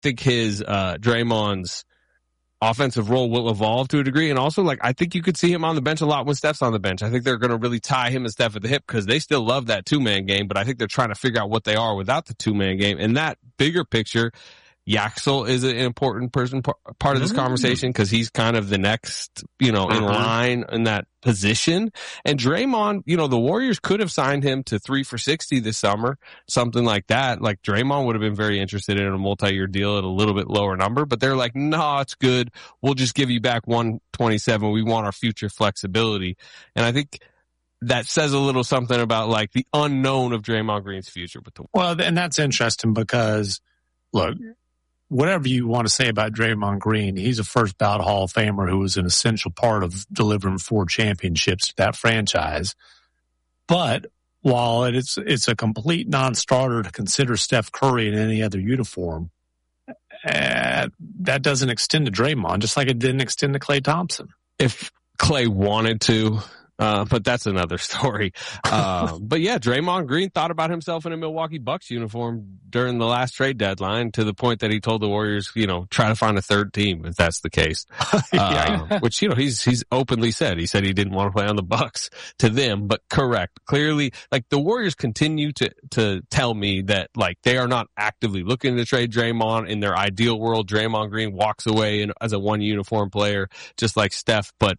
think his Draymond's offensive role will evolve to a degree. And also, like, I think you could see him on the bench a lot when Steph's on the bench. I think they're going to really tie him and Steph at the hip because they still love that two-man game, but I think they're trying to figure out what they are without the two-man game. And that bigger picture, Yaxel is an important part of this conversation because he's kind of the next, in line in that position. And Draymond, the Warriors could have signed him to 3 for $60 this summer, something like that. Like Draymond would have been very interested in a multi-year deal at a little bit lower number, but they're like, no, it's good. We'll just give you back 127. We want our future flexibility. And I think that says a little something about like the unknown of Draymond Green's future with the Warriors. Well, and that's interesting because look, whatever you want to say about Draymond Green, he's a first ballot Hall of Famer who was an essential part of delivering 4 championships to that franchise. But while it's a complete non-starter to consider Steph Curry in any other uniform, that doesn't extend to Draymond, just like it didn't extend to Klay Thompson. If Klay wanted to, but that's another story. But yeah, Draymond Green thought about himself in a Milwaukee Bucks uniform during the last trade deadline to the point that he told the Warriors, try to find a third team if that's the case. Which, he's openly said. He said he didn't want to play on the Bucks to them, but correct. Clearly, like the Warriors continue to tell me that like they are not actively looking to trade Draymond. In their ideal world, Draymond Green walks away as a one uniform player, just like Steph, but,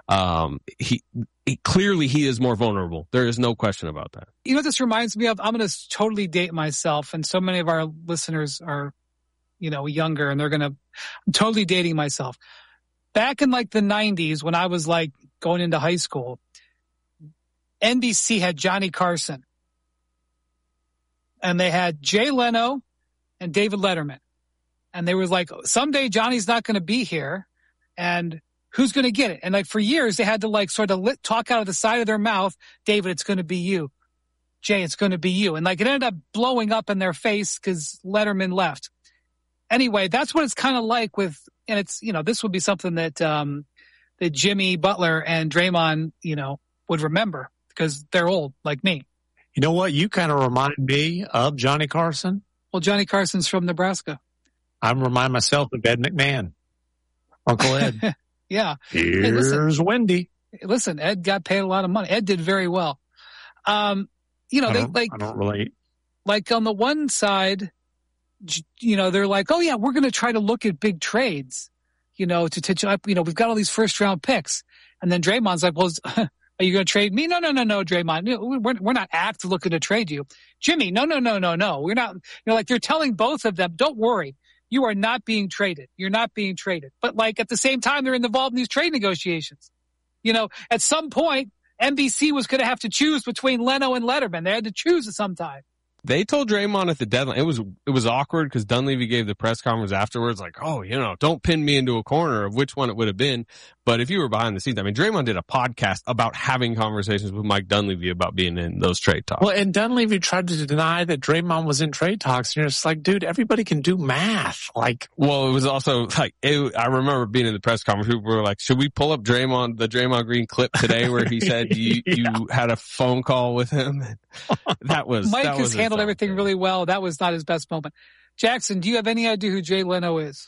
clearly he is more vulnerable. There is no question about that. You know what this reminds me of? I'm going to totally date myself, and so many of our listeners are, younger, and I'm totally dating myself. Back in like the 90s, when I was like going into high school, NBC had Johnny Carson, and they had Jay Leno and David Letterman, and they was like, someday Johnny's not going to be here, and who's going to get it? And like for years, they had to like sort of talk out of the side of their mouth, David, it's going to be you. Jay, it's going to be you. And like it ended up blowing up in their face because Letterman left. Anyway, that's what it's kind of like with, and it's, this would be something that, that Jimmy Butler and Draymond, would remember because they're old like me. You know what? You kind of remind me of Johnny Carson. Well, Johnny Carson's from Nebraska. I remind myself of Ed McMahon. Uncle Ed. Yeah. Here's Wendy. Listen, Ed got paid a lot of money. Ed did very well. I don't relate. Like on the one side, they're like, oh yeah, we're going to try to look at big trades, to touch up, we've got all these first round picks. And then Draymond's like, well, are you going to trade me? No, Draymond. We're not actively looking to trade you. Jimmy, no. We're not, like they're telling both of them, don't worry. You are not being traded. You're not being traded. But like at the same time, they're involved in these trade negotiations. At some point, NBC was going to have to choose between Leno and Letterman. They had to choose at some time. They told Draymond at the deadline, it was awkward because Dunleavy gave the press conference afterwards like, oh, don't pin me into a corner of which one it would have been. But if you were behind the scenes, I mean, Draymond did a podcast about having conversations with Mike Dunleavy about being in those trade talks. Well, and Dunleavy tried to deny that Draymond was in trade talks. And you're just like, dude, everybody can do math. Well, it was also like, I remember being in the press conference, people were like, should we pull up the Draymond Green clip today where he said you had a phone call with him? Mike has handled everything really well. That was not his best moment. Jackson, do you have any idea who Jay Leno is?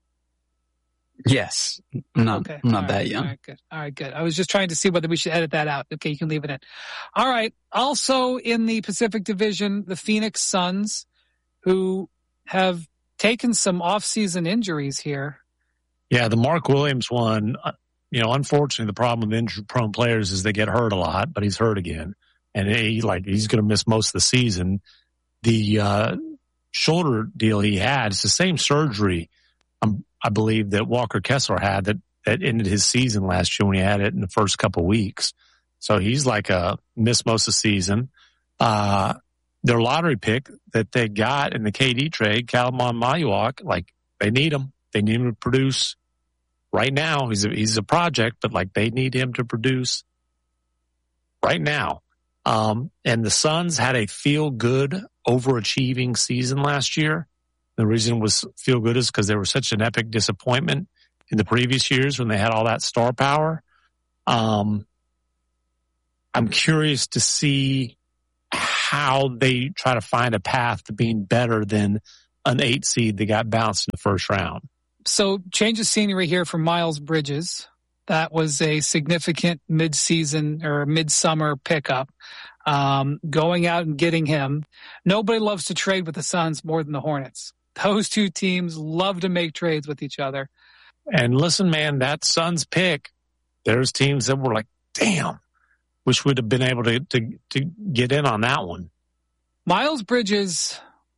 Yes. Not that young. All right, good. I was just trying to see whether we should edit that out. Okay, you can leave it in. All right. Also in the Pacific Division, the Phoenix Suns, who have taken some off-season injuries here. Yeah, the Mark Williams one, unfortunately the problem with injury-prone players is they get hurt a lot, but he's hurt again. And he's going to miss most of the season. The shoulder deal he had, it's the same surgery, I believe, that Walker Kessler had that ended his season last year when he had it in the first couple of weeks. So he's missed most of the season. Their lottery pick that they got in the KD trade, Kalaman Mayuak, they need him. They need him to produce right now. He's a project, but they need him to produce right now. And the Suns had a feel-good, overachieving season last year. The reason it was feel-good is because they were such an epic disappointment in the previous years when they had all that star power. I'm curious to see how they try to find a path to being better than an 8 seed that got bounced in the first round. So change of scenery here for Miles Bridges. That was a significant mid-season or midsummer pickup. Going out and getting him. Nobody loves to trade with the Suns more than the Hornets. Those two teams love to make trades with each other. And listen, man, that Suns pick, there's teams that were like, damn, wish we'd have been able to get in on that one. Miles Bridges,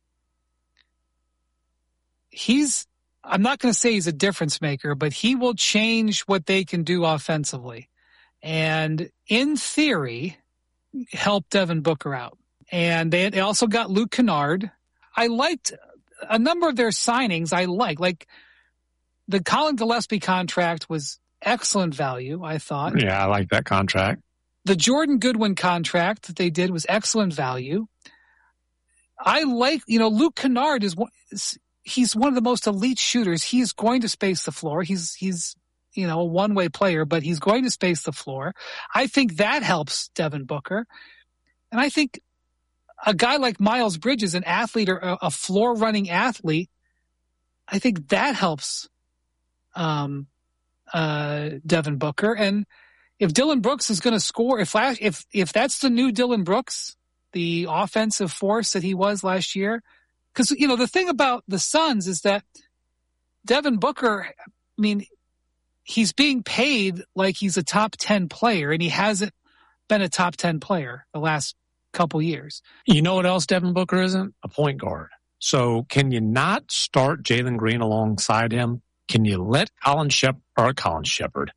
I'm not going to say he's a difference maker, but he will change what they can do offensively. And in theory, help Devin Booker out. And they also got Luke Kennard. I liked a number of their signings. Like the Colin Gillespie contract was excellent value, I thought. Yeah, I like that contract. The Jordan Goodwin contract that they did was excellent value. I like, Luke Kennard he's one of the most elite shooters. He's going to space the floor. He's a one-way player, but he's going to space the floor. I think that helps Devin Booker. And I think a guy like Miles Bridges, an athlete or a floor-running athlete, I think that helps Devin Booker. And if Dillon Brooks is going to score, if that's the new Dillon Brooks, the offensive force that he was last year, because, the thing about the Suns is that Devin Booker, he's being paid like he's a top 10 player, and he hasn't been a top 10 player the last couple years. You know what else Devin Booker isn't? A point guard. So can you not start Jalen Green alongside him? Can you let Colin Shepard?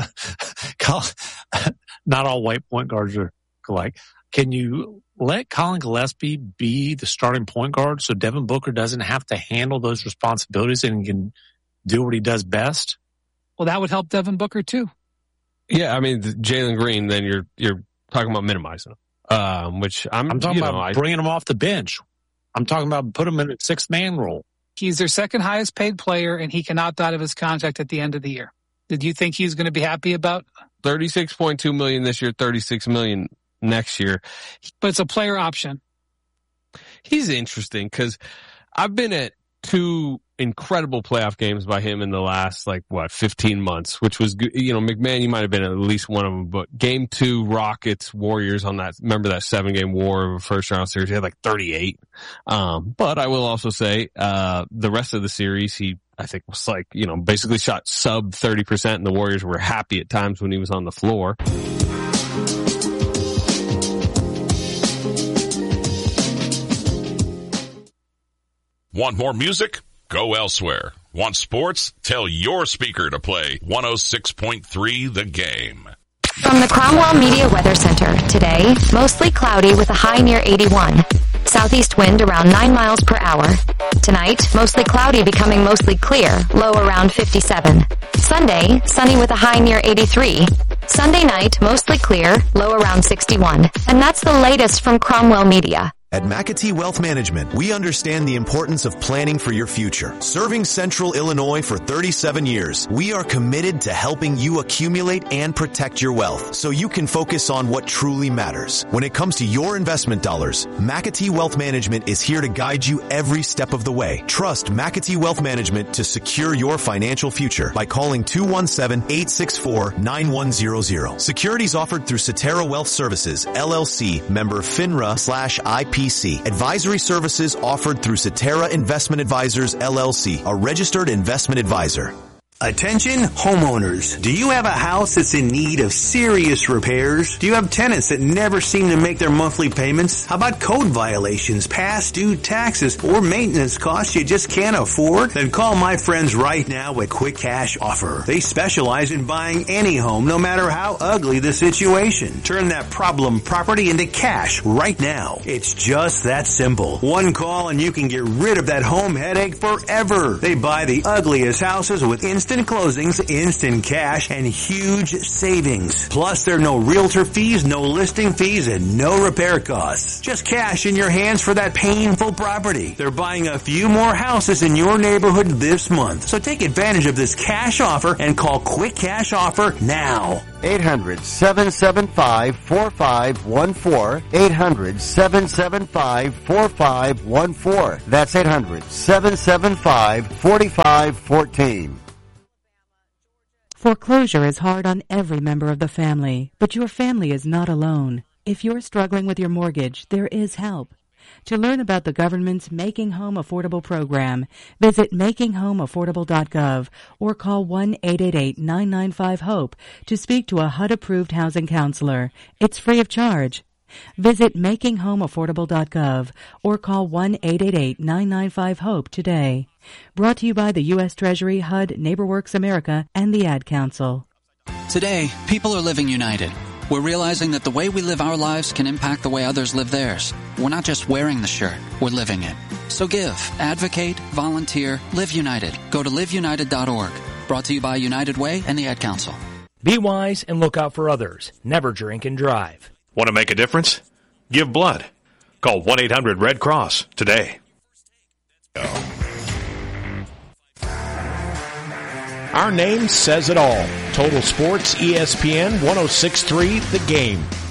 Not all white point guards are alike. Can you let Colin Gillespie be the starting point guard so Devin Booker doesn't have to handle those responsibilities and can do what he does best? Well, that would help Devin Booker too. Yeah, Jalen Green, then you're talking about minimizing him, which I'm talking about bringing him off the bench. I'm talking about put him in a 6-man role. He's their second highest paid player, and he can opt out of his contract at the end of the year. Did you think he's going to be happy about $36.2 million this year, $36 million next year? But it's a player option. He's interesting because I've been at 2 incredible playoff games by him in the last 15 months, which was good. McMahon, you might have been at least one of them, but game 2 Rockets Warriors on that, remember that 7-game war of a first round series, he had 38. But I will also say, the rest of the series, he, I think was basically shot sub 30%, and the Warriors were happy at times when he was on the floor. Want more music? Go elsewhere. Want sports? Tell your speaker to play 106.3 The Game. From the Cromwell Media Weather Center, today, mostly cloudy with a high near 81. Southeast wind around 9 miles per hour. Tonight, mostly cloudy becoming mostly clear, low around 57. Sunday, sunny with a high near 83. Sunday night, mostly clear, low around 61. And that's the latest from Cromwell Media. At McAtee Wealth Management, we understand the importance of planning for your future. Serving Central Illinois for 37 years, we are committed to helping you accumulate and protect your wealth so you can focus on what truly matters. When it comes to your investment dollars, McAtee Wealth Management is here to guide you every step of the way. Trust McAtee Wealth Management to secure your financial future by calling 217-864-9100. Securities offered through Cetera Wealth Services, LLC, member FINRA/IP. Advisory services offered through Cetera Investment Advisors, LLC, a registered investment advisor. Attention homeowners. Do you have a house that's in need of serious repairs? Do you have tenants that never seem to make their monthly payments? How about code violations, past due taxes, or maintenance costs you just can't afford? Then call my friends right now at Quick Cash Offer. They specialize in buying any home, no matter how ugly the situation. Turn that problem property into cash right now. It's just that simple. One call and you can get rid of that home headache forever. They buy the ugliest houses with instant instant closings, instant cash, and huge savings. Plus, there are no realtor fees, no listing fees, and no repair costs. Just cash in your hands for that painful property. They're buying a few more houses in your neighborhood this month. So take advantage of this cash offer and call Quick Cash Offer now. 800-775-4514. 800-775-4514. That's 800-775-4514. Foreclosure is hard on every member of the family, but your family is not alone. If you're struggling with your mortgage, there is help. To learn about the government's Making Home Affordable program, visit makinghomeaffordable.gov or call 1-888-995-HOPE to speak to a HUD-approved housing counselor. It's free of charge. Visit makinghomeaffordable.gov or call 1-888-995-HOPE today. Brought to you by the U.S. Treasury, HUD, NeighborWorks America, and the Ad Council. Today, people are living united. We're realizing that the way we live our lives can impact the way others live theirs. We're not just wearing the shirt, we're living it. So give, advocate, volunteer, live united. Go to liveunited.org. Brought to you by United Way and the Ad Council. Be wise and look out for others. Never drink and drive. Want to make a difference? Give blood. Call 1-800-RED-CROSS today. Our name says it all. Total Sports, ESPN 106.3 The Game.